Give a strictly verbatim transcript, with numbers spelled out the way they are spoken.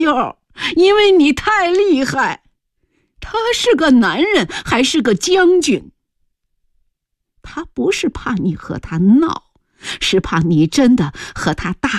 哟，因为你太厉害。他是个男人，还是个将军。他不是怕你和他闹，是怕你真的和他大